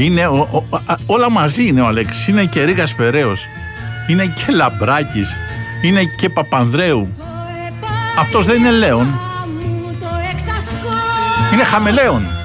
Είναι όλα μαζί είναι ο Αλέξης. Είναι και Ρίγας Φεραίος. Είναι και Λαμπράκης. Είναι και Παπανδρέου. Αυτός δεν είναι Λέων. Είναι Χαμελέον.